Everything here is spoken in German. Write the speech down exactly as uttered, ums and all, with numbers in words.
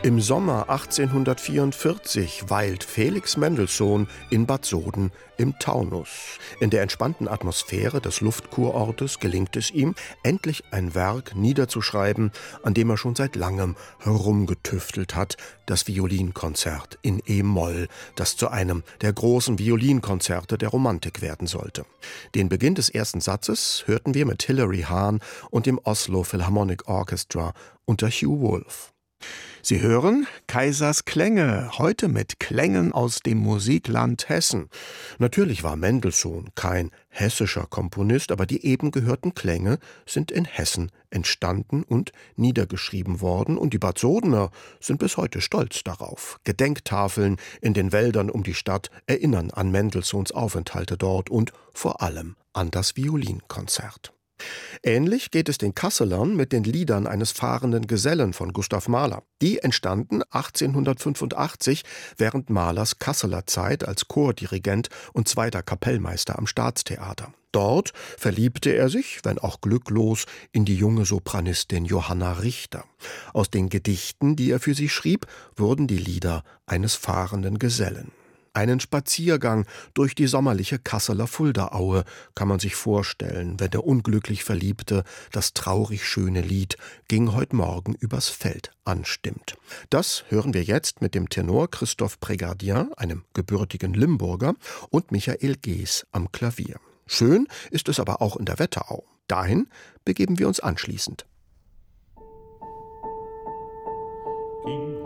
Im Sommer achtzehnhundertvierundvierzig weilt Felix Mendelssohn in Bad Soden im Taunus. In der entspannten Atmosphäre des Luftkurortes gelingt es ihm, endlich ein Werk niederzuschreiben, an dem er schon seit langem herumgetüftelt hat, das Violinkonzert in E-Moll, das zu einem der großen Violinkonzerte der Romantik werden sollte. Den Beginn des ersten Satzes hörten wir mit Hilary Hahn und dem Oslo Philharmonic Orchestra unter Hugh Wolf. Sie hören Kaisers Klänge, heute mit Klängen aus dem Musikland Hessen. Natürlich war Mendelssohn kein hessischer Komponist, aber die eben gehörten Klänge sind in Hessen entstanden und niedergeschrieben worden, und die Bad Sodener sind bis heute stolz darauf. Gedenktafeln in den Wäldern um die Stadt erinnern an Mendelssohns Aufenthalte dort und vor allem an das Violinkonzert. Ähnlich geht es den Kasselern mit den Liedern eines fahrenden Gesellen von Gustav Mahler. Die entstanden achtzehnhundertfünfundachtzig während Mahlers Kasseler Zeit als Chordirigent und zweiter Kapellmeister am Staatstheater. Dort verliebte er sich, wenn auch glücklos, in die junge Sopranistin Johanna Richter. Aus den Gedichten, die er für sie schrieb, wurden die Lieder eines fahrenden Gesellen. Einen Spaziergang durch die sommerliche Kasseler Fuldaaue kann man sich vorstellen, wenn der unglücklich Verliebte das traurig schöne Lied »Ging heut Morgen übers Feld« anstimmt. Das hören wir jetzt mit dem Tenor Christophe Prégardien, einem gebürtigen Limburger, und Michael Gees am Klavier. Schön ist es aber auch in der Wetterau. Dahin begeben wir uns anschließend.